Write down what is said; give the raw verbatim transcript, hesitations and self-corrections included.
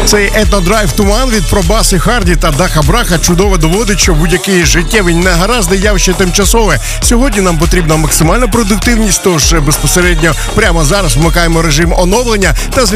Цей етнодрайв «Туман» від Пробаси Харді та Даха Браха чудово доводить, що будь-які життєві негаразди явище тимчасове. Сьогодні нам потрібна максимальна продуктивність, тож безпосередньо прямо зараз вмикаємо режим оновлення та